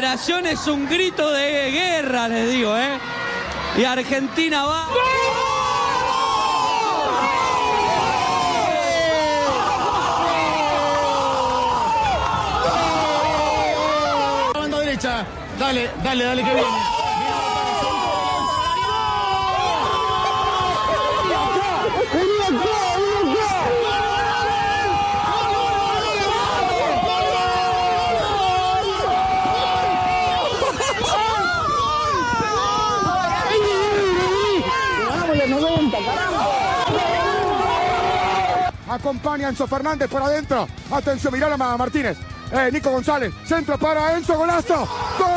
celebración es un grito de guerra, les digo, ¿eh? Y Argentina va... Banda derecha, dale, que viene. Acompaña a Enzo Fernández por adentro. Atención, mirá a Martínez. Nico González. Centro para Enzo. Golazo. ¡Gol!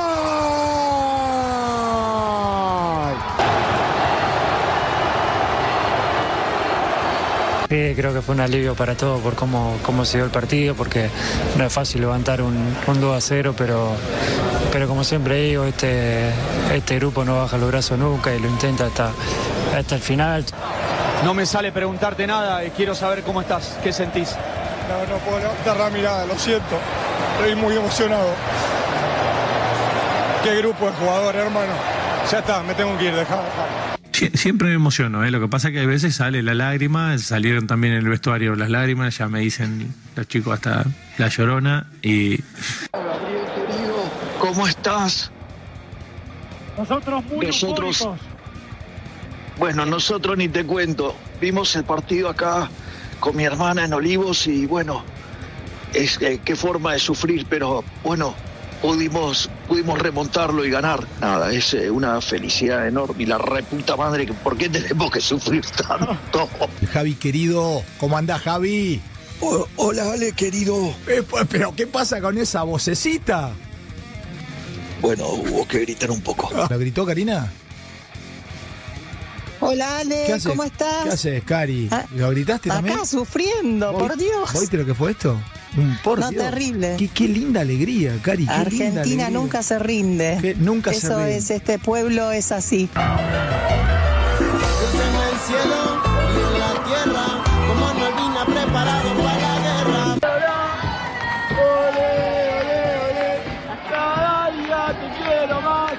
Sí, creo que fue un alivio para todos por cómo se dio el partido, porque no es fácil levantar un 2-0, pero como siempre digo, este grupo no baja los brazos nunca y lo intenta hasta el final. No me sale preguntarte nada y quiero saber cómo estás, qué sentís. No puedo levantar la mirada, lo siento. Estoy muy emocionado. Qué grupo de jugadores, hermano. Ya está, me tengo que ir, dejá. Siempre me emociono, ¿eh? Lo que pasa es que a veces sale la lágrima, salieron también en el vestuario las lágrimas, ya me dicen los chicos hasta la llorona y... Gabriel, querido, ¿cómo estás? Nosotros muy eufóricos. Bueno, nosotros ni te cuento. Vimos el partido acá con mi hermana en Olivos y bueno, qué forma de sufrir, pero bueno, pudimos remontarlo y ganar. Nada, es una felicidad enorme y la reputa madre, ¿por qué tenemos que sufrir tanto? Javi, querido, ¿cómo andás, Javi? Hola, Ale, querido. ¿Pero qué pasa con esa vocecita? Bueno, hubo que gritar un poco. ¿Lo gritó Karina? Hola, Ale, ¿cómo estás? ¿Qué haces, Cari? ¿Lo gritaste también? Acá sufriendo, por Dios. ¿Viste lo que fue esto? Por Dios. Terrible. Qué linda alegría, Cari. Argentina nunca se rinde. Nunca se rinde. Eso es, este pueblo es así. Dios en el cielo y en la tierra, como Malvinas preparado para la guerra. Ole, ole, ole, cada día te quiero más.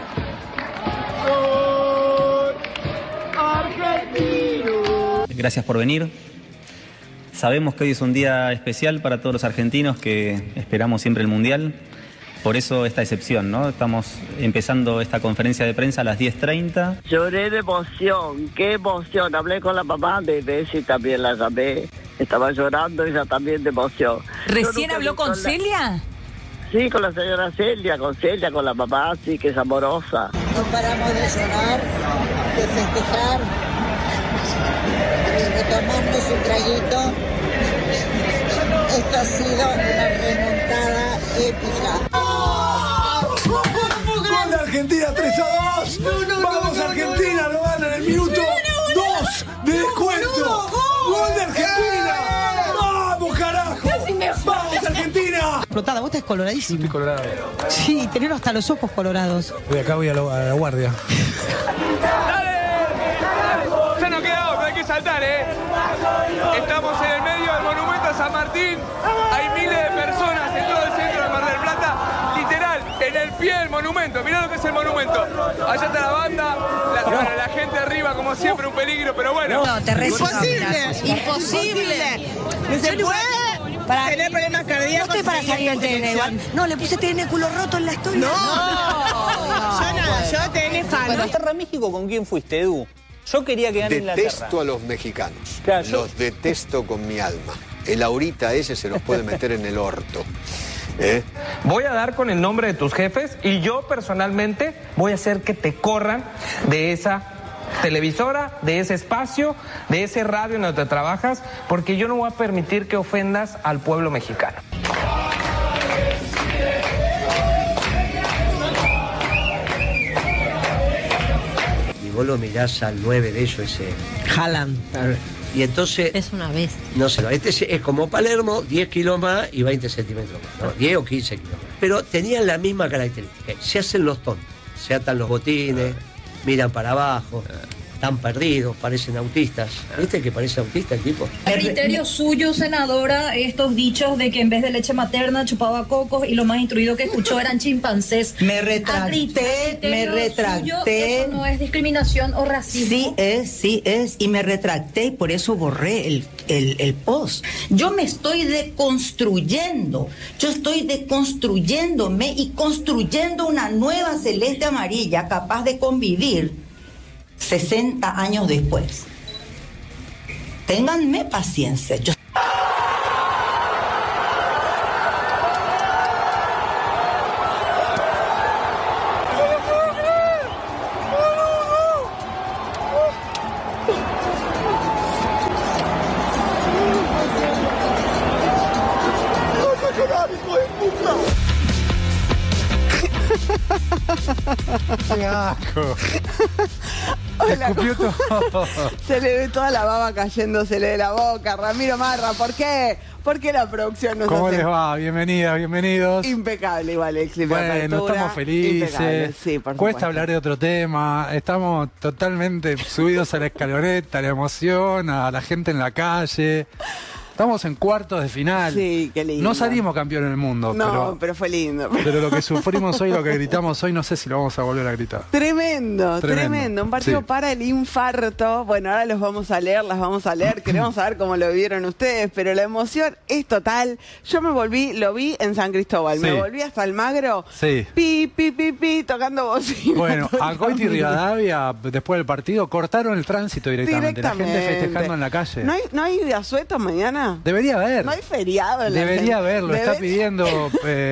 Gracias por venir. Sabemos que hoy es un día especial para todos los argentinos que esperamos siempre el Mundial. Por eso esta excepción, ¿no? Estamos empezando esta conferencia de prensa a las 10:30. Lloré de emoción, qué emoción. Hablé con la mamá de Bessie, también la llamé. Estaba llorando ella también de emoción. ¿Recién habló con Celia? Sí, con la señora Celia, con la mamá, sí, que es amorosa. No paramos de llorar, de festejar, de tomarnos un traguito. Esto ha sido una remontada épica. ¡Gol de Argentina, 3-2! ¡Vamos, Argentina! Lo gana en el minuto 2 de descuento. ¡Gol de Argentina! ¡Vamos, carajo! ¡Vamos, Argentina! Explotada, vos estás coloradísimo. Estoy colorado. Sí, tenés hasta los ojos colorados. De acá voy a la guardia. Ya no queda otra, hay que saltar, ¿eh? Estamos en el medio del monumento a San Martín. Hay miles de personas en todo el centro de Mar del Plata. Literal, en el pie del monumento. Mirá lo que es el monumento. Allá está la banda, la gente arriba, como siempre, un peligro, pero bueno. No, te recibo. Imposible. No se puede. Para tener problemas cardíacos. No estoy para salir del TN igual. No, le puse TN culo roto en la historia. Yo TN fan. Bueno, Terra México, ¿con quién fuiste, Edu? Yo quería que gane Inglaterra. Detesto a los mexicanos. Claro, los detesto con mi alma. El ahorita ese se los puede meter en el orto. Voy a dar con el nombre de tus jefes y yo personalmente voy a hacer que te corran de esa televisora, de ese espacio, de ese radio en donde trabajas, porque yo no voy a permitir que ofendas al pueblo mexicano. Y vos lo mirás al 9 de ellos, ese Haaland. Y entonces... Es una bestia. No sé, este es como Palermo, 10 kilos más y 20 centímetros más, ¿no? 10 o 15 kilos más. Pero tenían la misma característica. Se hacen los tontos, se atan los botines, miran para abajo. están perdidos, parecen autistas. ¿Viste que parece autista el tipo? ¿A criterio suyo, senadora, estos dichos de que en vez de leche materna chupaba cocos y lo más instruido que escuchó eran chimpancés? Me retracté. Suyo, ¿eso no es discriminación o racismo? Sí es, y me retracté y por eso borré el post. Yo me estoy deconstruyendo, yo estoy deconstruyéndome y construyendo una nueva celeste amarilla capaz de convivir 60 años después. Ténganme paciencia. ¡Qué asco! Hola, todo. Se le ve toda la baba cayéndosele de la boca. Ramiro Marra, ¿por qué? ¿Por qué la producción nos ¿Cómo hace? les va? Bienvenidas, bienvenidos. Impecable igual, Exli. Bueno, estamos felices. Sí, por Cuesta supuesto. hablar de otro tema. Estamos totalmente subidos a la escaloneta, a la emoción, a la gente en la calle. Estamos en cuartos de final. Sí, qué lindo. No salimos campeones del mundo. No, pero fue lindo. Pero lo que sufrimos hoy, lo que gritamos hoy, no sé si lo vamos a volver a gritar. Tremendo. Un partido Sí. para el infarto. Bueno, ahora los vamos a leer, las vamos a leer. Queremos saber cómo lo vieron ustedes, pero la emoción es total. Yo lo vi en San Cristóbal. Sí. Me volví hasta Almagro. Sí. Pi, tocando bocina. Bueno, a Coiti y Rivadavia, después del partido, cortaron el tránsito directamente. La gente festejando en la calle. ¿No hay asuetos mañana? Debería haber. No hay feriado en la Debería Argentina. haberlo. Está pidiendo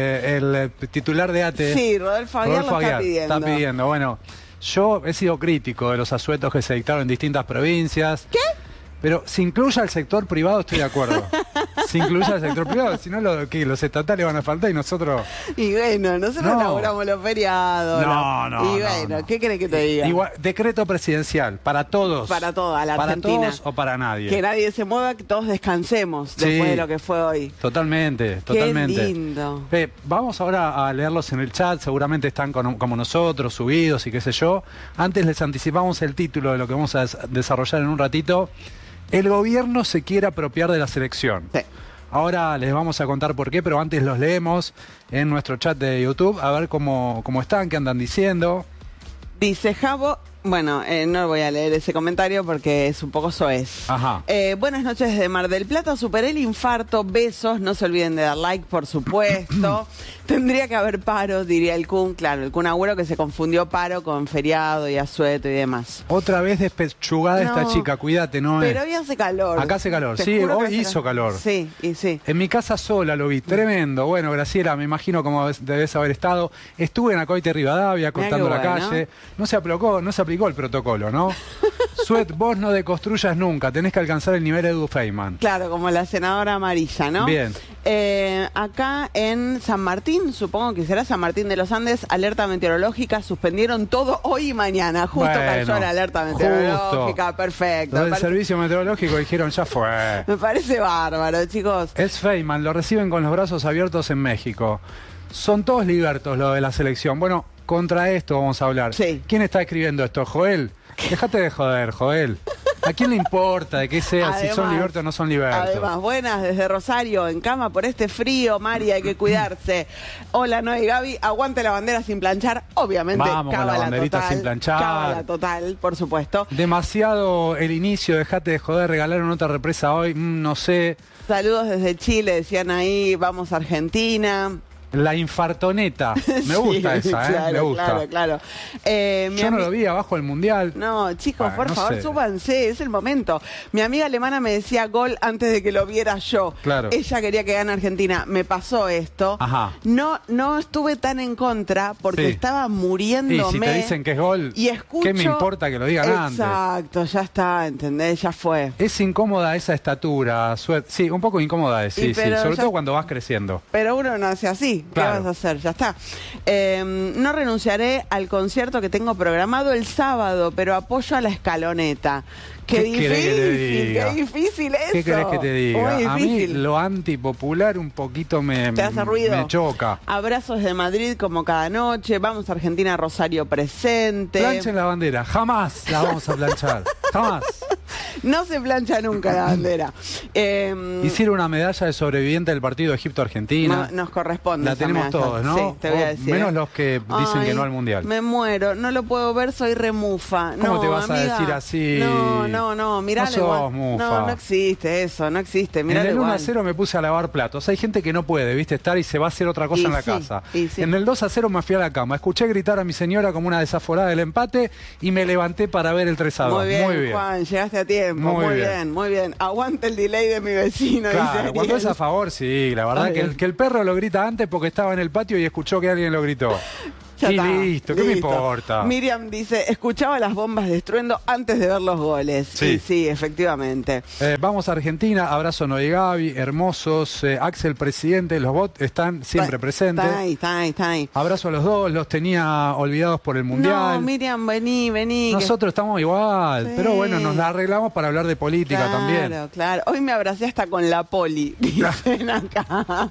el titular de ATE. Sí, Rodolfo Aguiar lo está pidiendo. Está pidiendo. Bueno, yo he sido crítico de los asuetos que se dictaron en distintas provincias. ¿Qué? Pero si incluye al sector privado, estoy de acuerdo. Si incluye al sector privado, si no, los estatales van a faltar y nosotros... Y bueno, nosotros elaboramos los feriados. Y bueno, ¿qué querés que te diga? Igual, decreto presidencial, para todos. Para toda la Argentina. Para todos o para nadie. Que nadie se mueva, que todos descansemos después de lo que fue hoy. Totalmente. Qué lindo. Vamos ahora a leerlos en el chat, seguramente están como nosotros, subidos y qué sé yo. Antes les anticipamos el título de lo que vamos a desarrollar en un ratito. El gobierno se quiere apropiar de la selección. Sí. Ahora les vamos a contar por qué, pero antes los leemos en nuestro chat de YouTube, a ver cómo están, qué andan diciendo. Dice Javo... Bueno, no voy a leer ese comentario porque es un poco soez. Ajá. Buenas noches desde Mar del Plata. Superé el infarto. Besos. No se olviden de dar like, por supuesto. Tendría que haber paro, diría el Kun. Claro, el Kun Agüero que se confundió paro con feriado y asueto y demás. Otra vez despechugada esta chica. Cuídate, ¿no? Pero hoy hace calor. Acá hace calor. Sí, hoy hizo calor. Sí, y sí. En mi casa sola lo vi. Tremendo. Bueno, Graciela, me imagino cómo debes haber estado. Estuve en Acoite Rivadavia cortando la calle. No se aplicó el protocolo, ¿no? Suet, vos no deconstruyas nunca, tenés que alcanzar el nivel de Edu Feynman. Claro, como la senadora amarilla, ¿no? Bien. Acá en San Martín, supongo que será San Martín de los Andes, alerta meteorológica, suspendieron todo hoy y mañana. Justo cayó la alerta meteorológica, perfecto. Los del servicio meteorológico dijeron, ya fue. Me parece bárbaro, chicos. Es Feynman, lo reciben con los brazos abiertos en México. Son todos libertos lo de la selección. Bueno, contra esto vamos a hablar. Sí. ¿Quién está escribiendo esto? ¿Joel? Déjate de joder, Joel. ¿A quién le importa de qué sea, si son libertos o no son libertos? Además, buenas desde Rosario, en cama por este frío, Mari, hay que cuidarse. Hola, Noé y Gaby, aguante la bandera sin planchar, obviamente. Vamos con la banderita total, sin planchar. Cábala total, por supuesto. Demasiado el inicio, dejate de joder, regalaron otra represa hoy, no sé. Saludos desde Chile, decían ahí, vamos a Argentina. La infartoneta. Me gusta esa, ¿eh? Claro, me gusta. Claro. Yo no lo vi abajo del Mundial. No, chicos, por no favor, sé. súbanse, es el momento. Mi amiga alemana me decía gol antes de que lo viera yo. Claro. Ella quería que gane Argentina. Me pasó esto. Ajá. No estuve tan en contra porque estaba muriéndome. Y si te dicen que es gol, y escucho, ¿qué me importa que lo digan antes? Exacto, ya está, ¿entendés? Ya fue. Es incómoda esa estatura. Sí, un poco incómoda, sí, pero sobre todo cuando vas creciendo. Pero uno nace así. sí, Claro. ¿qué vas a hacer? Ya está. No renunciaré al concierto que tengo programado el sábado, pero apoyo a la escaloneta. Qué ¿Qué querés que te difícil, diga? qué difícil eso. ¿Qué querés que te diga? Muy A mí difícil. lo antipopular un poquito me ¿Te hace ruido? me choca. Abrazos de Madrid como cada noche. Vamos a Argentina, Rosario presente. Planchen la bandera, jamás la vamos a planchar. Jamás. No se plancha nunca la bandera. Hicieron una medalla de sobreviviente del partido Egipto-Argentina. Nos corresponde. La esa tenemos medalla. todos, ¿no? Sí, te voy a decir. Menos los que dicen Ay, que no al Mundial. Me muero, no lo puedo ver, soy remufa. ¿Cómo no, te vas amiga, a decir así? No, mirá. No sos mufa. No existe eso, no existe. En Mirá el igual. 1-0 me puse a lavar platos. Hay gente que no puede, ¿viste? Estar y se va a hacer otra cosa Y en la sí, casa. y sí. En el 2-0 me fui a la cama. Escuché gritar a mi señora como una desaforada del empate y me levanté para ver el 3-2. Muy bien, Juan, llegaste a tiempo. Muy bien, muy bien. Aguante el delay de mi vecino. Claro, dice cuando es Ariel. a favor, sí. La verdad Está bien. que el perro lo grita antes porque estaba en el patio y escuchó que alguien lo gritó. Ya Y está, listo, ¿qué me listo. importa? Miriam dice, escuchaba las bombas de estruendo antes de ver los goles. Sí. Sí, efectivamente. Vamos a Argentina, abrazo Noé y Gaby, hermosos. Axel, presidente, los bots están siempre presentes. Está ahí. Abrazo a los dos, los tenía olvidados por el Mundial. No, Miriam, vení. que- Nosotros estamos igual, Sí. pero bueno, nos la arreglamos para hablar de política también. Claro. Hoy me abracé hasta con la poli, dicen acá.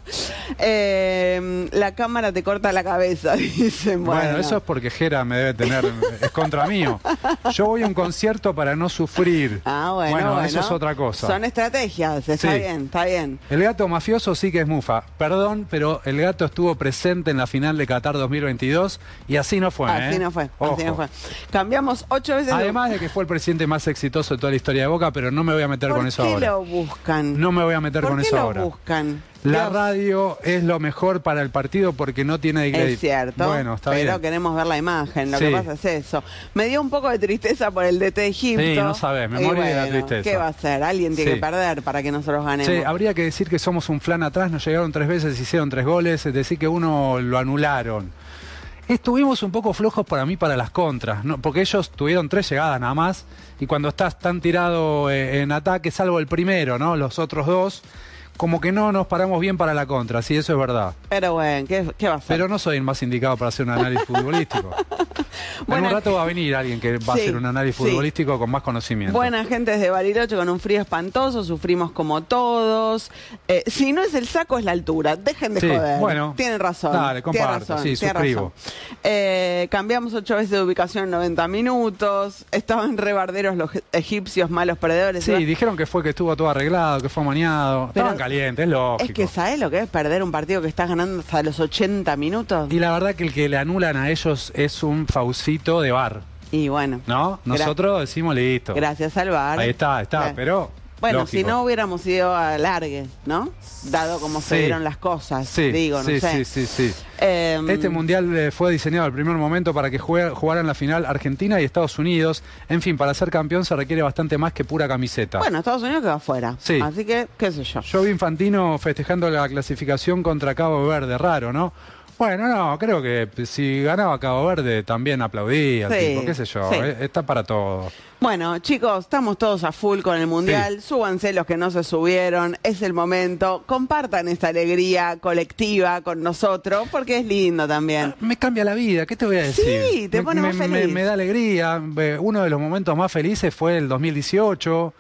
La cámara te corta la cabeza, dicen. Bueno, eso es porque Jera me debe tener, es contra mío. Yo voy a un concierto para no sufrir. Bueno, eso es otra cosa. Son estrategias, está Sí. bien, está bien. El gato mafioso sí que es mufa. Perdón, pero el gato estuvo presente en la final de Qatar 2022 y así no fue. Así no fue, así Ojo. no fue. Cambiamos 8 veces. Además de que fue el presidente más exitoso de toda la historia de Boca, pero no me voy a meter con eso ¿Por qué ahora. lo buscan? No me voy a meter con eso ¿Por ahora. qué lo buscan? La Dios. radio es lo mejor para el partido porque no tiene crédito. Es cierto, Bueno, está pero bien. queremos ver la imagen, lo Sí. que pasa es eso. Me dio un poco de tristeza por el DT de Egipto. Sí, no sabés, me Y morí de la bueno, tristeza. ¿qué va a hacer? Alguien tiene Sí. que perder para que nosotros ganemos. Sí, habría que decir que somos un flan atrás, nos llegaron 3 veces, hicieron 3 goles, es decir que uno lo anularon. Estuvimos un poco flojos para mí para las contras, ¿no? Porque ellos tuvieron 3 llegadas nada más y cuando estás tan tirado en ataque, salvo el primero, ¿no? Los otros 2, como que no nos paramos bien para la contra, sí, eso es verdad. Pero bueno, ¿qué va a hacer? Pero no soy el más indicado para hacer un análisis futbolístico. Bueno, en un rato va a venir alguien que va a sí, hacer un análisis sí. futbolístico con más conocimiento. Buena gente desde Bariloche con un frío espantoso, sufrimos como todos. Si no es el saco, es la altura. Dejen de Sí, joder. bueno, Tienen razón. dale, tienen comparto, razón, sí, tienen suscribo. razón. Cambiamos 8 veces de ubicación en 90 minutos. Estaban rebarderos los egipcios, malos perdedores. Sí, dijeron que fue que estuvo todo arreglado, que fue amañado. Estaban calientes, es lógico. Es que ¿sabes lo que es perder un partido que estás ganando hasta los 80 minutos? Y la verdad que el que le anulan a ellos es un faucito de bar. Y bueno. ¿No? Nosotros decimos listo. Gracias al VAR. Ahí está, Claro. pero. Bueno, lógico. si no hubiéramos ido a largue, ¿no? Dado como se Sí. dieron las cosas, Sí, digo, no sí, sé. sí. Este mundial fue diseñado al primer momento para que jugaran la final Argentina y Estados Unidos. En fin, para ser campeón se requiere bastante más que pura camiseta. Bueno, Estados Unidos quedó afuera. Sí. Así que, qué sé yo. Yo vi Infantino festejando la clasificación contra Cabo Verde, raro, ¿no? Bueno, no, creo que si ganaba Cabo Verde también aplaudía, Sí, tipo, qué sé yo, sí. está para todo. Bueno, chicos, estamos todos a full con el Mundial. Súbanse los que no se subieron. Es el momento. Compartan esta alegría colectiva con nosotros, porque es lindo también. Me cambia la vida, ¿qué te voy a decir? Sí, te pone más feliz. Me da alegría. Uno de los momentos más felices fue el 2018.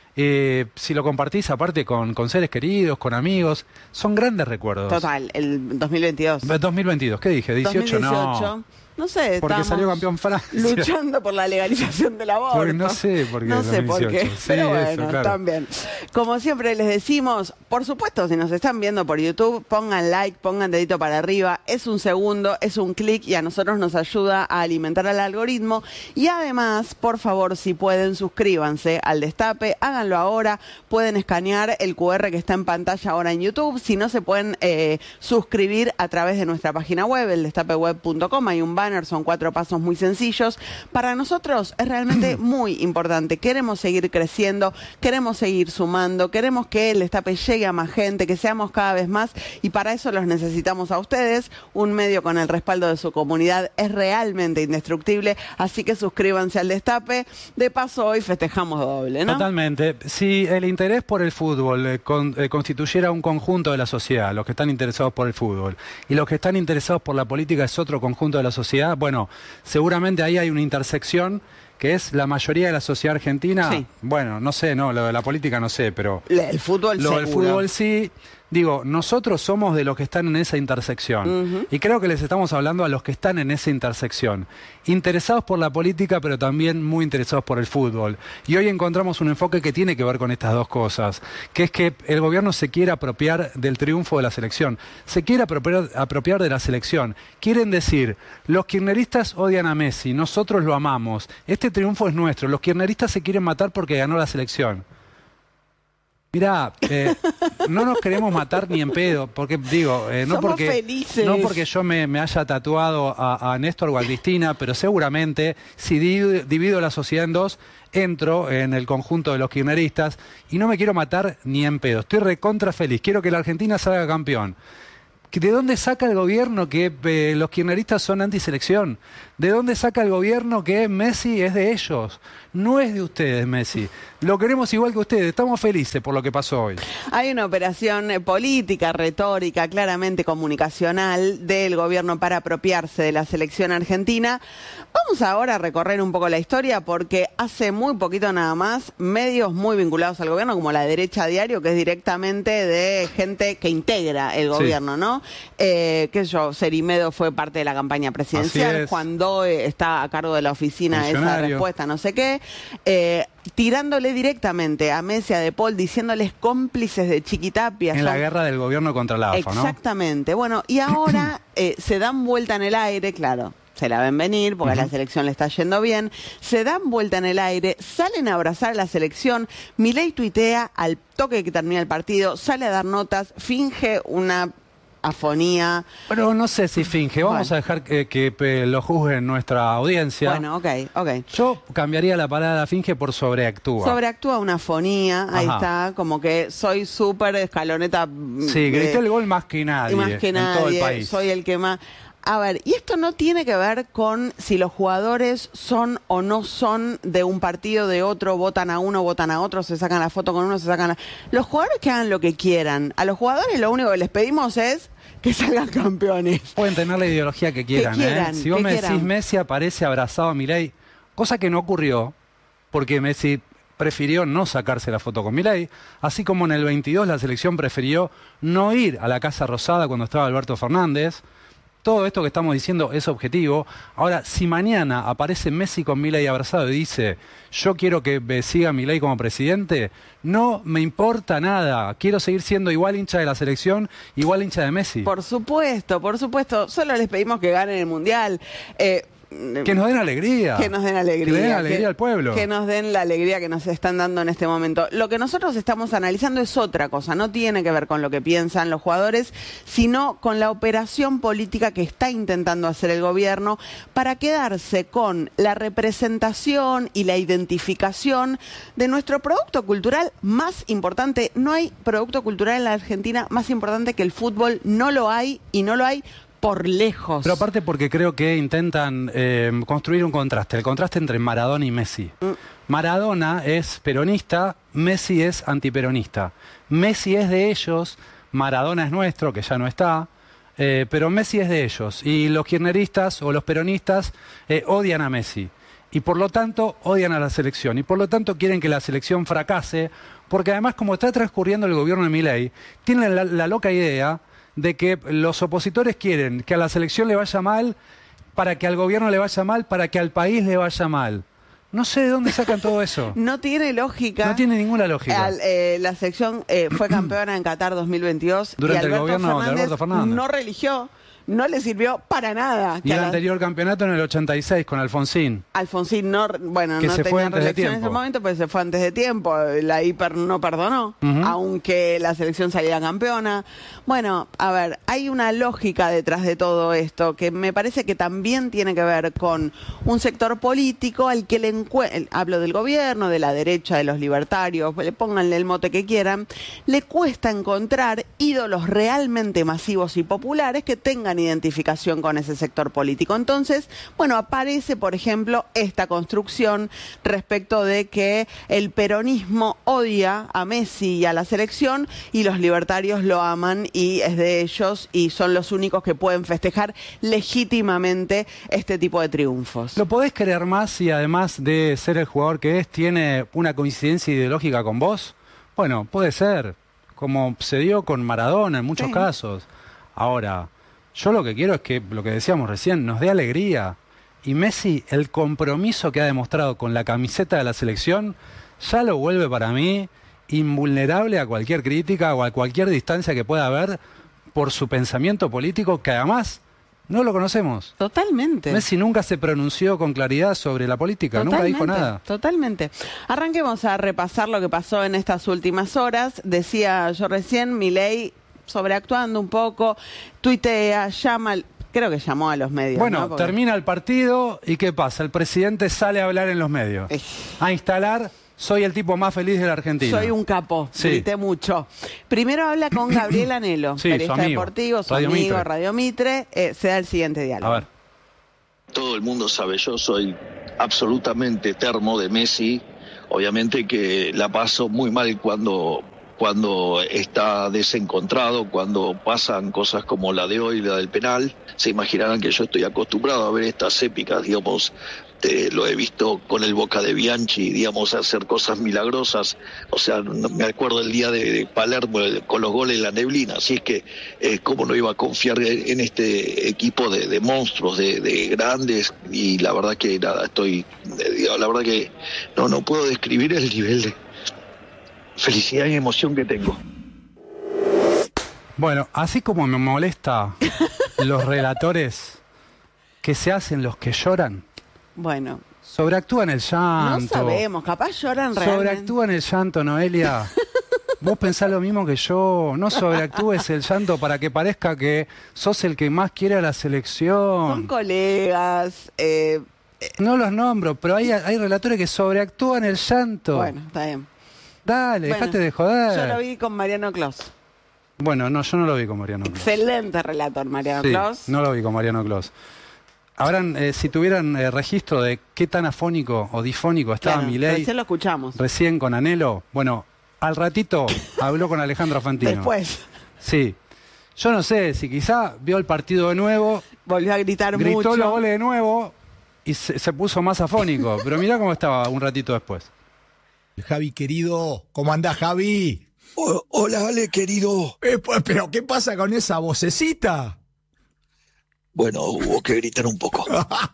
Si lo compartís aparte con seres queridos, con amigos, son grandes recuerdos. Total, el 2022. 2022, ¿qué dije? 18 2018. No sé, porque estamos salió campeón Francia. luchando por la legalización del aborto. Porque no sé por qué. No sé por qué, 2018. Sí, pero eso, bueno, claro. también. Como siempre les decimos, por supuesto, si nos están viendo por YouTube, pongan like, pongan dedito para arriba. Es un segundo, es un clic y a nosotros nos ayuda a alimentar al algoritmo. Y además, por favor, si pueden, suscríbanse al Destape. Háganlo ahora. Pueden escanear el QR que está en pantalla ahora en YouTube. Si no, se pueden suscribir a través de nuestra página web, eldestapeweb.com. Hay un banner banner, son 4 pasos muy sencillos. Para nosotros es realmente muy importante. Queremos seguir creciendo, queremos seguir sumando, queremos que el Destape llegue a más gente, que seamos cada vez más, y para eso los necesitamos a ustedes. Un medio con el respaldo de su comunidad es realmente indestructible, así que suscríbanse al Destape. De paso, hoy festejamos doble, ¿no? Totalmente. Si el interés por el fútbol constituyera un conjunto de la sociedad, los que están interesados por el fútbol, y los que están interesados por la política es otro conjunto de la sociedad, bueno, seguramente ahí hay una intersección que es la mayoría de la sociedad argentina. Sí. Bueno, no sé, no, lo de la política no sé, pero el fútbol lo del fútbol sí. Digo, nosotros somos de los que están en esa intersección. Y creo que les estamos hablando a los que están en esa intersección. Interesados por la política, pero también muy interesados por el fútbol. Y hoy encontramos un enfoque que tiene que ver con estas dos cosas. Que es que el gobierno se quiere apropiar del triunfo de la selección. Se quiere apropiar de la selección. Quieren decir, los kirchneristas odian a Messi, nosotros lo amamos. Este triunfo es nuestro. Los kirchneristas se quieren matar porque ganó la selección. Mirá, no nos queremos matar ni en pedo, porque digo, no porque yo me haya tatuado a Néstor o a Cristina, pero seguramente si divido la sociedad en dos, entro en el conjunto de los kirchneristas y no me quiero matar ni en pedo. Estoy recontra feliz, quiero que la Argentina salga campeón. ¿De dónde saca el gobierno que los kirchneristas son antiselección? ¿De dónde saca el gobierno que Messi es de ellos? No es de ustedes, Messi. Lo queremos igual que ustedes. Estamos felices por lo que pasó hoy. Hay una operación política, retórica, claramente comunicacional del gobierno para apropiarse de la selección argentina. Vamos ahora a recorrer un poco la historia porque hace muy poquito nada más medios muy vinculados al gobierno, como La Derecha Diario, que es directamente de gente que integra el gobierno, ¿no? Qué sé yo, Cerimedo fue parte de la campaña presidencial, Juan Doe está a cargo de la oficina de esa respuesta, no sé qué, tirándole directamente a Messi, a De Paul, diciéndoles cómplices de Chiquitapia. En la guerra del gobierno contra la AFA, ¿no? Exactamente. Bueno, y ahora se dan vuelta en el aire, claro. Se la ven venir porque a la selección le está yendo bien. Se dan vuelta en el aire, salen a abrazar a la selección. Milei tuitea al toque que termina el partido, sale a dar notas, finge una afonía. Pero no sé si finge. Vamos a dejar que lo juzgue nuestra audiencia. Bueno, ok. Yo cambiaría la palabra finge por sobreactúa. Sobreactúa una afonía, ahí está, como que soy súper escaloneta. Sí, grité el gol más que nadie. Más que nadie, en todo el país. Soy el que más... A ver, y esto no tiene que ver con si los jugadores son o no son de un partido, de otro, votan a uno, votan a otro, se sacan la foto con uno, se sacan la... Los jugadores que hagan lo que quieran. A los jugadores lo único que les pedimos es que salgan campeones. Pueden tener la ideología que quieran, Si vos me decís Messi aparece abrazado a Milei, cosa que no ocurrió, porque Messi prefirió no sacarse la foto con Milei, así como en el 22 la selección prefirió no ir a la Casa Rosada cuando estaba Alberto Fernández. Todo esto que estamos diciendo es objetivo. Ahora, si mañana aparece Messi con Milei abrazado y dice yo quiero que siga Milei como presidente, no me importa nada. Quiero seguir siendo igual hincha de la selección, igual hincha de Messi. Por supuesto. Solo les pedimos que ganen el Mundial. Que nos den alegría. Que nos den alegría. Que le den alegría al pueblo. Que nos den la alegría que nos están dando en este momento. Lo que nosotros estamos analizando es otra cosa. No tiene que ver con lo que piensan los jugadores, sino con la operación política que está intentando hacer el gobierno para quedarse con la representación y la identificación de nuestro producto cultural más importante. No hay producto cultural en la Argentina más importante que el fútbol. No lo hay, y no lo hay por lejos. Pero aparte porque creo que intentan construir un contraste, el contraste entre Maradona y Messi. Maradona es peronista, Messi es antiperonista. Messi es de ellos, Maradona es nuestro, que ya no está, pero Messi es de ellos. Y los kirchneristas o los peronistas odian a Messi. Y por lo tanto odian a la selección. Y por lo tanto quieren que la selección fracase, porque además como está transcurriendo el gobierno de Milei, tienen la loca idea de que los opositores quieren que a la selección le vaya mal, para que al gobierno le vaya mal, para que al país le vaya mal. No sé de dónde sacan todo eso. No tiene lógica. No tiene ninguna lógica. La selección fue campeona en Qatar 2022. Durante el gobierno de Alberto Fernández. No religió. no le sirvió para nada. Y el anterior campeonato en el 86 con Alfonsín. Alfonsín no, bueno, que no se fue tenía antes de reelección en tiempo. ese momento, pues se fue antes de tiempo. La Hiper no perdonó, aunque la selección salía campeona. Bueno, a ver, hay una lógica detrás de todo esto que me parece que también tiene que ver con un sector político al que hablo del gobierno, de la derecha, de los libertarios, le pónganle el mote que quieran, le cuesta encontrar ídolos realmente masivos y populares que tengan identificación con ese sector político. Entonces, bueno, aparece, por ejemplo, esta construcción respecto de que el peronismo odia a Messi y a la selección y los libertarios lo aman y es de ellos y son los únicos que pueden festejar legítimamente este tipo de triunfos. ¿Lo podés creer más si además de ser el jugador que es, tiene una coincidencia ideológica con vos? Bueno, puede ser, como se dio con Maradona en muchos casos. Ahora, yo lo que quiero es que, lo que decíamos recién, nos dé alegría. Y Messi, el compromiso que ha demostrado con la camiseta de la selección, ya lo vuelve para mí invulnerable a cualquier crítica o a cualquier distancia que pueda haber por su pensamiento político, que además no lo conocemos. Totalmente. Messi nunca se pronunció con claridad sobre la política, nunca dijo nada. Totalmente. Arranquemos a repasar lo que pasó en estas últimas horas. Decía yo recién, Milei sobreactuando un poco, tuitea, creo que llamó a los medios. Bueno, ¿no? termina el partido y ¿qué pasa? El presidente sale a hablar en los medios, a instalar: soy el tipo más feliz de la Argentina. Soy un capo, grité mucho. Primero habla con Gabriel Anhelo, periodista deportivo, su amigo, Radio Mitre. Se da el siguiente diálogo. A ver. Todo el mundo sabe, yo soy absolutamente termo de Messi. Obviamente que la paso muy mal cuando está desencontrado, cuando pasan cosas como la de hoy, la del penal. Se imaginarán que yo estoy acostumbrado a ver estas épicas, digamos, lo he visto con el Boca de Bianchi, digamos, hacer cosas milagrosas. O sea, me acuerdo el día de Palermo con los goles en la neblina. Así es que, ¿cómo no iba a confiar en este equipo de monstruos, de grandes? Y la verdad que nada, la verdad que no puedo describir el nivel de felicidad y emoción que tengo. Bueno, así como me molesta los relatores que se hacen los que lloran. Bueno. Sobreactúan el llanto. No sabemos, capaz lloran realmente. Sobreactúan el llanto, Noelia. Vos pensás lo mismo que yo. No sobreactúes el llanto para que parezca que sos el que más quiere a la selección. Son colegas. No los nombro, pero hay relatores que sobreactúan el llanto. Bueno, está bien. Dale, dejate de joder. Yo lo vi con Mariano Clos. Bueno, no, yo no lo vi con Mariano Clos. Excelente relator, Mariano Clos. No lo vi con Mariano Clos. Si tuvieran registro de qué tan afónico o difónico estaba Milei. Recién lo escuchamos. Recién con Anhelo. Bueno, al ratito habló con Alejandro Fantino. Después. Sí. Yo no sé si quizá vio el partido de nuevo. Volvió a gritar mucho. Gritó los goles de nuevo y se puso más afónico. Pero mirá cómo estaba un ratito después. Javi, querido, ¿cómo andás, Javi? Hola, Ale, querido. ¿Pero qué pasa con esa vocecita? Bueno, hubo que gritar un poco.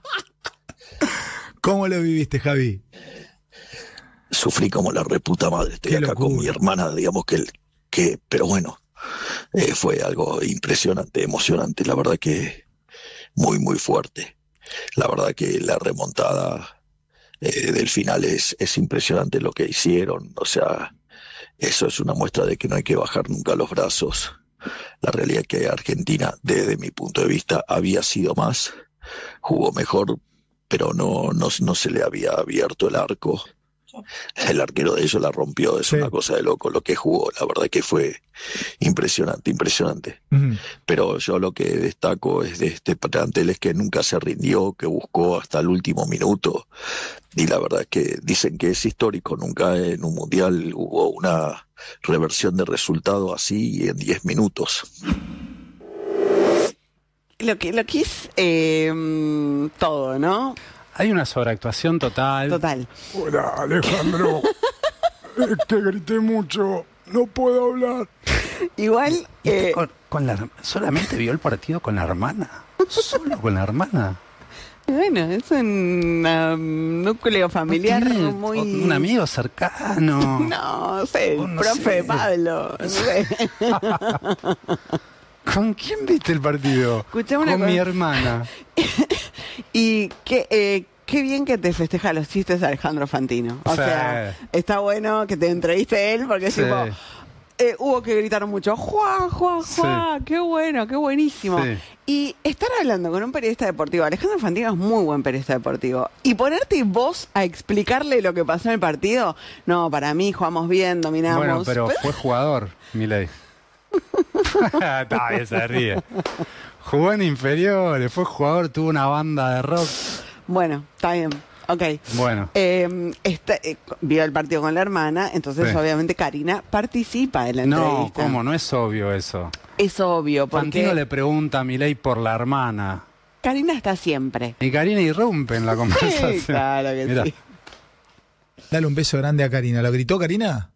¿Cómo lo viviste, Javi? Sufrí como la reputa madre. Estoy acá con mi hermana, digamos pero bueno, fue algo impresionante, emocionante. La verdad que muy, muy fuerte. La verdad que la remontada del final es impresionante lo que hicieron. O sea, eso es una muestra de que no hay que bajar nunca los brazos. La realidad es que Argentina, desde mi punto de vista, había sido más, jugó mejor, pero no se le había abierto el arco. El arquero de ellos la rompió, es una cosa de loco lo que jugó. La verdad que fue impresionante. Pero yo lo que destaco es de este plantel es que nunca se rindió, que buscó hasta el último minuto. Y la verdad es que dicen que es histórico, nunca en un mundial hubo una reversión de resultado así en 10 minutos. Lo que es todo, ¿no? Hay una sobreactuación total. Total. Hola, Alejandro. Es que grité mucho. No puedo hablar. Igual... ¿Solamente vio el partido con la hermana? ¿Solo con la hermana? Bueno, es un núcleo familiar muy... Un amigo cercano. No sé, el profe Pablo. No sé. ¿Con quién viste el partido? Escuchame una Con cosa. mi hermana. Y qué bien que te festeja los chistes de Alejandro Fantino. O Sí. sea, está bueno que te entreviste él porque es Sí. tipo... hubo que gritar mucho, ¡Juá, juá, juá! ¡Qué bueno, qué buenísimo! Sí. Y estar hablando con un periodista deportivo, Alejandro Fantino es muy buen periodista deportivo, y ponerte vos a explicarle lo que pasó en el partido, no, para mí jugamos bien, dominamos. Bueno, pero fue jugador, Milei. Todavía se ríe. Jugó en inferiores, fue jugador, tuvo una banda de rock. Bueno, está bien. Ok. Bueno. Vio el partido con la hermana, entonces Sí. obviamente Karina participa en la entrevista. No, ¿cómo? No es obvio eso. Es obvio, porque Fantino le pregunta a Milei por la hermana. Karina está siempre. Y Karina irrumpe en la conversación. Sí, claro que Mirá. sí. Dale un beso grande a Karina. ¿Lo gritó Karina?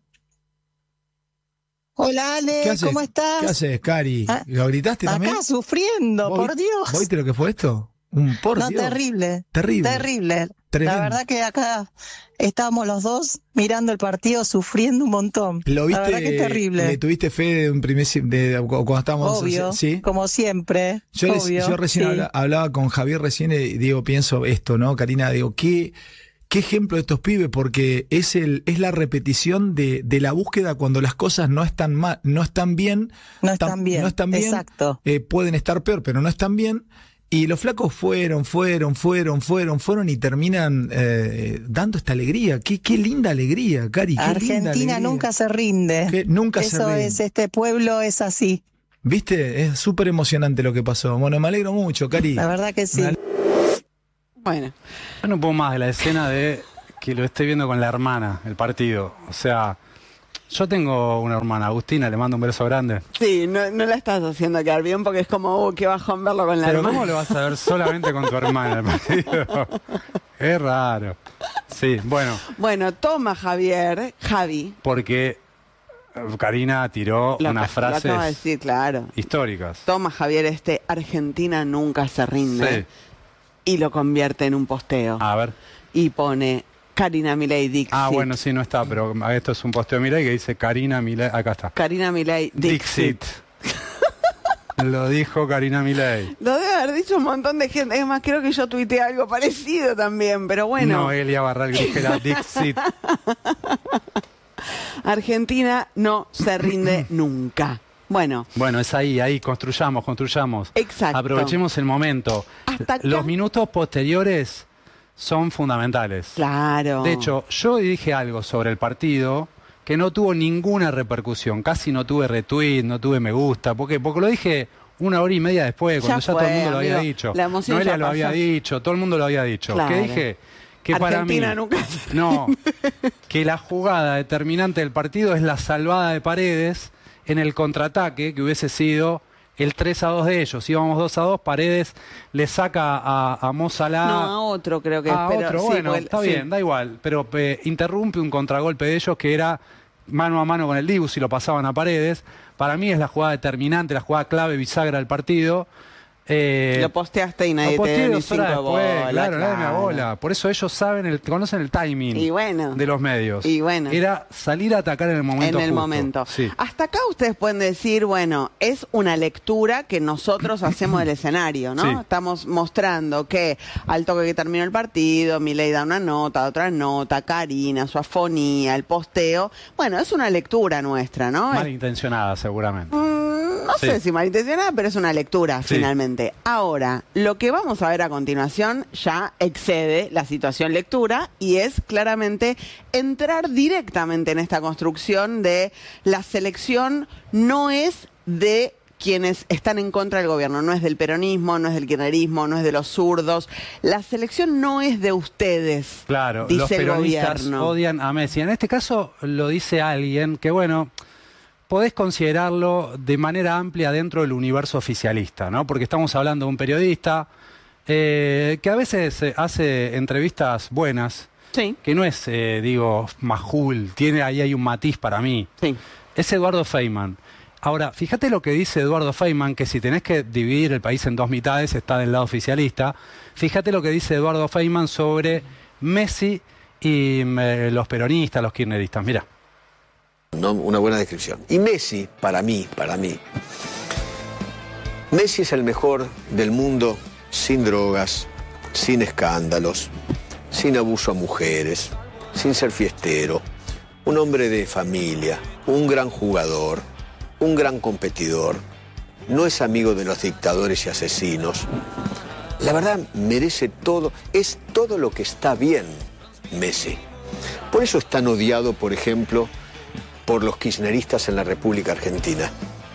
Hola Ale, ¿Qué haces? ¿cómo estás? ¿Qué haces, Cari? ¿Lo gritaste también? Acá sufriendo, ¿Vos por Dios. ¿Vos viste lo que fue esto? Por No, Dios. terrible. Terrible. Terrible. Tremendo. La verdad que acá estábamos los dos mirando el partido, sufriendo un montón. ¿Lo viste? La verdad que es terrible. ¿Le tuviste fe de un cuando estábamos? Obvio, ¿Sí? como siempre. Yo recién sí. hablaba con Javier recién y digo, pienso esto, ¿no, Karina? Digo, ¿qué ejemplo de estos pibes? Porque es la repetición de la búsqueda cuando las cosas no están mal, no están bien. No están bien. Exacto. Pueden estar peor, pero no están bien. Y los flacos fueron y terminan dando esta alegría. Qué linda alegría, Cari. Qué linda Argentina alegría. nunca se rinde. Nunca se Eso rinde. es, este pueblo es así. ¿Viste? Es súper emocionante lo que pasó. Bueno, me alegro mucho, Cari. La verdad que sí. Bueno. Yo no puedo más de la escena de que lo esté viendo con la hermana, el partido. O sea, yo tengo una hermana, Agustina, le mando un beso grande. Sí, no la estás haciendo quedar bien porque es como, qué bajón verlo con la Pero hermana. ¿cómo lo vas a ver solamente con tu hermana el partido? Es raro. Sí, bueno. Bueno, toma Javi. Porque Karina tiró Lo unas acaba de frases decir, claro. históricas. Toma Javier, Argentina nunca se rinde. Sí. Y lo convierte en un posteo. A ver. Y pone Karina Milei Dixit. Ah, bueno, sí, no está, pero esto es un posteo de Milei que dice Karina Milei. Acá está. Karina Milei Dixit. Lo dijo Karina Milei. Lo debe haber dicho un montón de gente. Es más, creo que yo tuiteé algo parecido también, pero bueno. Noelia Barral Grigera Dixit. Argentina no se rinde nunca. Bueno, es ahí, construyamos. Exacto. Aprovechemos el momento. Hasta acá. Los minutos posteriores son fundamentales. Claro. De hecho, yo dije algo sobre el partido que no tuvo ninguna repercusión. Casi no tuve retweet, no tuve me gusta. ¿Por qué? Porque lo dije 1 hora y media después, cuando ya fue, todo el mundo lo había amigo. dicho. La emoción Noelia ya lo había pasó. dicho, todo el mundo lo había dicho. Claro. ¿Qué dije? Que Argentina para mí, nunca no, que la jugada determinante del partido es la salvada de Paredes en el contraataque, que hubiese sido el 3-2 de ellos. Íbamos 2-2, Paredes le saca a Mo Salah. No, a otro creo que es. A pero otro, sí, bueno, porque- está sí. bien, da igual. Pero interrumpe un contragolpe de ellos que era mano a mano con el Dibu si lo pasaban a Paredes. Para mí es la jugada determinante, la jugada clave, bisagra del partido. Lo posteaste y nadie Lo te posteé dio ni 2 horas 5 después, bolas. claro, nadie me da bola. Por eso ellos conocen el timing Y bueno. de los medios. Y bueno. Era salir a atacar en el momento En el justo. momento. Sí. Hasta acá ustedes pueden decir, bueno, es una lectura que nosotros hacemos del escenario, ¿no? Sí. Estamos mostrando que al toque que terminó el partido, Milei da una nota, otra nota, Karina, su afonía, el posteo. Bueno, es una lectura nuestra, ¿no? Malintencionada, seguramente. No Sí. sé si malintencionada, pero es una lectura Sí. finalmente. Ahora, lo que vamos a ver a continuación ya excede la situación lectura y es claramente entrar directamente en esta construcción de la selección no es de quienes están en contra del gobierno, no es del peronismo, no es del kirchnerismo, no es de los zurdos. La selección no es de ustedes, Claro, dice los el peronistas gobierno. odian a Messi. En este caso lo dice alguien que, bueno, podés considerarlo de manera amplia dentro del universo oficialista, ¿no? Porque estamos hablando de un periodista que a veces hace entrevistas buenas, sí. que no es, majul, ahí hay un matiz para mí. Sí. Es Eduardo Feynman. Ahora, fíjate lo que dice Eduardo Feynman, que si tenés que dividir el país en 2 mitades, está del lado oficialista. Fíjate lo que dice Eduardo Feynman sobre Messi y los peronistas, los kirchneristas. Mirá. No, una buena descripción. Y Messi, para mí, Messi es el mejor del mundo sin drogas, sin escándalos, sin abuso a mujeres, sin ser fiestero, un hombre de familia, un gran jugador, un gran competidor, no es amigo de los dictadores y asesinos. La verdad, merece todo, es todo lo que está bien, Messi. Por eso es tan odiado, por ejemplo, por los kirchneristas en la República Argentina.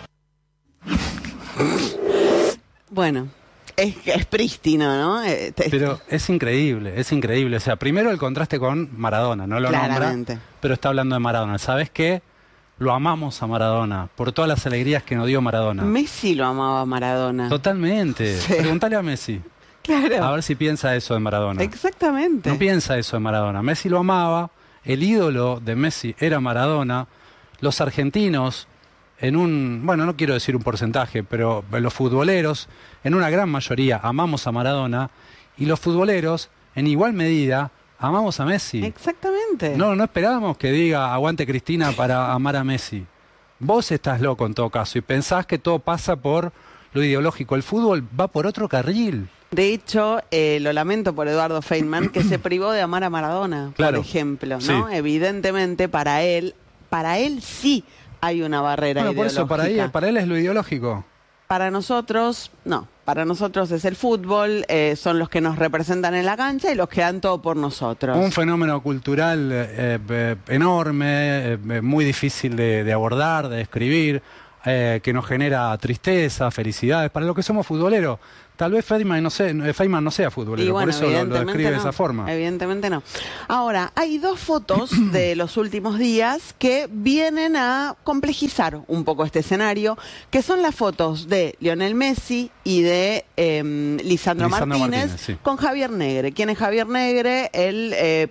Bueno, es prístino, ¿no? Pero es increíble, es increíble. O sea, primero el contraste con Maradona, no lo nombra, pero está hablando de Maradona. ¿Sabes qué? Lo amamos a Maradona, por todas las alegrías que nos dio Maradona. Messi lo amaba a Maradona. Totalmente. Sí. Pregúntale a Messi. Claro. A ver si piensa eso de Maradona. Exactamente. No piensa eso de Maradona. Messi lo amaba, el ídolo de Messi era Maradona. Los argentinos, en un, bueno, no quiero decir un porcentaje, pero los futboleros, en una gran mayoría, amamos a Maradona, y los futboleros, en igual medida, amamos a Messi. Exactamente. No esperábamos que diga aguante Cristina para amar a Messi. Vos estás loco en todo caso y pensás que todo pasa por lo ideológico. El fútbol va por otro carril. De hecho, lo lamento por Eduardo Feynman, que se privó de amar a Maradona, claro, por ejemplo, ¿no? Sí. Evidentemente, para él sí hay una barrera ideológica. Por eso, para él es lo ideológico. Para nosotros, no. Para nosotros es el fútbol, son los que nos representan en la cancha y los que dan todo por nosotros. Un fenómeno cultural enorme, muy difícil de abordar, de describir, que nos genera tristeza, felicidades, para los que somos futboleros. Tal vez Feynman no sea futbolero, bueno, por eso lo describe de esa forma. Evidentemente no. Ahora, hay dos fotos de los últimos días que vienen a complejizar un poco este escenario, que son las fotos de Lionel Messi y de Lisandro Martínez sí, con Javier Negre. ¿Quién es Javier Negre? El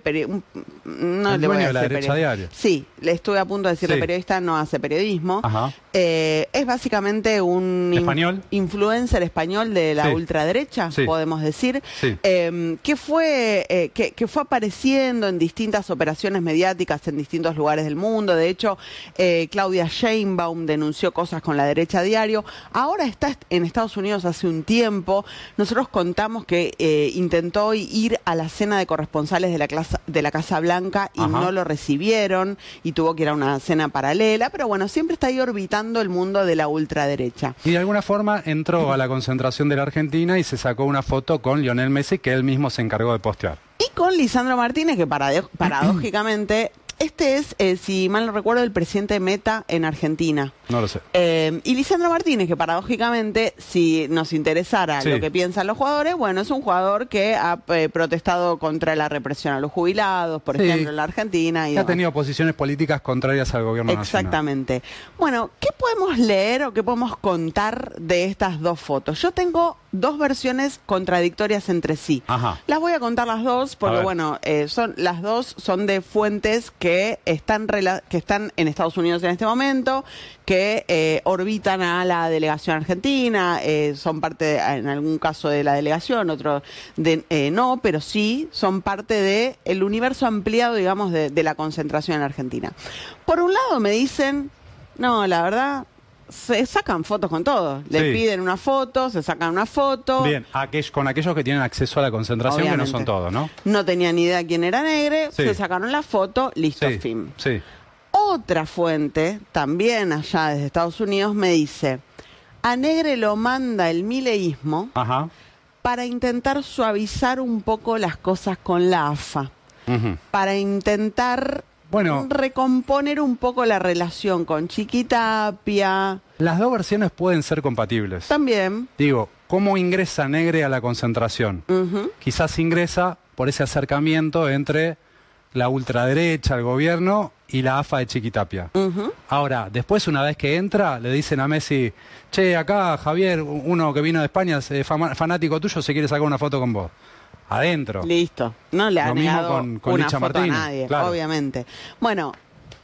dueño de la Derecha Diario. Sí, le estuve a punto de decirle periodista, no hace periodismo. Ajá. Es básicamente un influencer español de la ultraderecha, podemos decir, que fue apareciendo en distintas operaciones mediáticas en distintos lugares del mundo. De hecho, Claudia Sheinbaum denunció cosas con la Derecha Diario. Ahora está en Estados Unidos hace un tiempo. Nosotros contamos que intentó ir a la cena de corresponsales de la Casa Blanca y no lo recibieron y tuvo que ir a una cena paralela, pero bueno, siempre está ahí orbitando el mundo de la ultraderecha. Y de alguna forma entró a la concentración de la Argentina y se sacó una foto con Lionel Messi que él mismo se encargó de postear. Y con Lisandro Martínez, que paradójicamente, este es, si mal no recuerdo, el presidente de Meta en Argentina. No lo sé. Y Lisandro Martínez, que paradójicamente, si nos interesara lo que piensan los jugadores, bueno, es un jugador que ha protestado contra la represión a los jubilados, por ejemplo, en la Argentina. Y ha tenido posiciones políticas contrarias al gobierno nacional. Exactamente. Bueno, ¿qué podemos leer o qué podemos contar de estas dos fotos? Yo tengo dos versiones contradictorias entre sí. Ajá. Las voy a contar las dos porque, bueno, las dos son de fuentes que están en Estados Unidos en este momento, que orbitan a la delegación argentina, son parte, en algún caso, de la delegación, otro no, pero sí son parte del universo ampliado, digamos, de la concentración en Argentina. Por un lado me dicen, no, la verdad, se sacan fotos con todos. Le piden una foto, se sacan una foto. Bien, con aquellos que tienen acceso a la concentración, obviamente, que no son todos, ¿no? No tenían ni idea quién era Negre, se sacaron la foto, listo, fin. Sí. Otra fuente, también allá desde Estados Unidos, me dice, a Negre lo manda el mileísmo para intentar suavizar un poco las cosas con la AFA, para intentar recomponer un poco la relación con Chiquitapia. Las dos versiones pueden ser compatibles. También. Digo, ¿cómo ingresa Negre a la concentración? Quizás ingresa por ese acercamiento entre la ultraderecha, el gobierno y la AFA de Chiquitapia. Ahora, después, una vez que entra, le dicen a Messi, che, acá Javier, uno que vino de España, fanático tuyo, se quiere sacar una foto con vos. Adentro. Listo. No le ha negado con una Licha foto Martínez, a nadie, claro, obviamente. Bueno,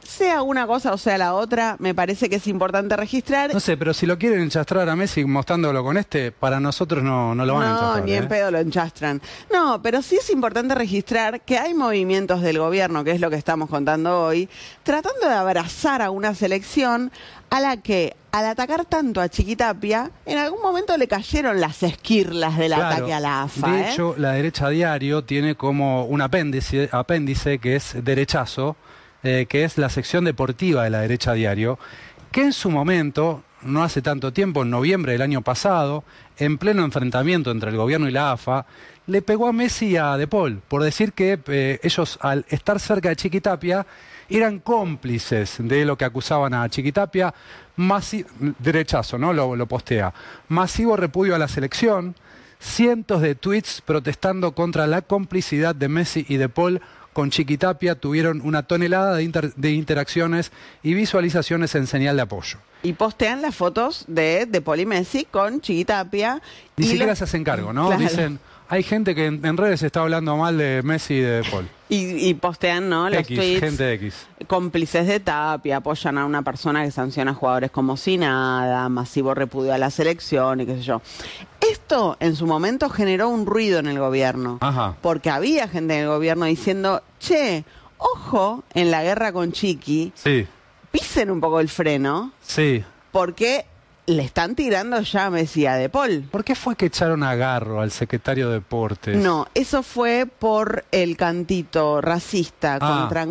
sea una cosa o sea la otra, me parece que es importante registrar. No sé, pero si lo quieren enchastrar a Messi mostrándolo con para nosotros no lo van a enchastrar. No, ni en pedo lo enchastran. No, pero sí es importante registrar que hay movimientos del gobierno, que es lo que estamos contando hoy, tratando de abrazar a una selección a la que, al atacar tanto a Chiquitapia, en algún momento le cayeron las esquirlas del ataque a la AFA. De hecho, la Derecha Diario tiene como un apéndice que es Derechazo, que es la sección deportiva de la Derecha Diario, que en su momento, no hace tanto tiempo, en noviembre del año pasado, en pleno enfrentamiento entre el gobierno y la AFA, le pegó a Messi y a De Paul por decir que ellos, al estar cerca de Chiquitapia, eran cómplices de lo que acusaban a Chiquitapia. Derechazo, ¿no? Lo postea. Masivo repudio a la selección, cientos de tweets protestando contra la complicidad de Messi y De Paul con Chiquitapia, tuvieron una tonelada de interacciones y visualizaciones en señal de apoyo. Y postean las fotos de Paul y Messi con Chiquitapia. Ni siquiera se hacen cargo, ¿no? Claro. Dicen, hay gente que en redes está hablando mal de Messi y de Paul. Y postean, ¿no? Los tweets. Gente X. Cómplices de Tapia, apoyan a una persona que sanciona a jugadores como si nada, masivo repudio a la selección y qué sé yo. Esto en su momento generó un ruido en el gobierno. Ajá. Porque había gente en el gobierno diciendo, che, ojo en la guerra con Chiqui, Sí. pisen un poco el freno, Sí. porque le están tirando ya a Messi y a De Paul. ¿Por qué fue que echaron a Garro, al secretario de Deportes? No, eso fue por el cantito racista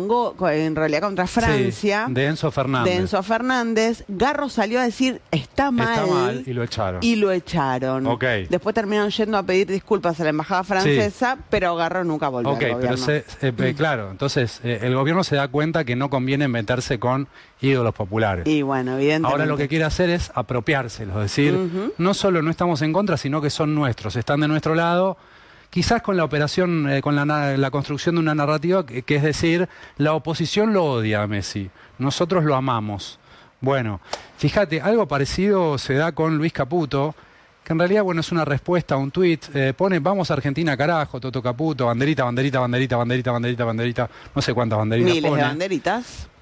en realidad contra Francia. Sí, de Enzo Fernández. De Enzo Fernández. Garro salió a decir, está mal. Y lo echaron. Y lo echaron. Ok. Después terminaron yendo a pedir disculpas a la embajada francesa, pero Garro nunca volvió al gobierno. Pero claro, entonces el gobierno se da cuenta que no conviene meterse con ídolos populares. Y bueno, evidentemente. Ahora lo que quiere hacer es apropiárselos, es decir, no solo no estamos en contra, sino que son nuestros, están de nuestro lado, quizás con la operación, con la construcción de una narrativa que es decir, la oposición lo odia a Messi, nosotros lo amamos. Bueno, fíjate, algo parecido se da con Luis Caputo, que en realidad, bueno, es una respuesta a un tuit, pone, vamos a Argentina, carajo, Toto Caputo, banderita, banderita, banderita, banderita, banderita, banderita, no sé cuántas banderitas Miles pone. de banderitas.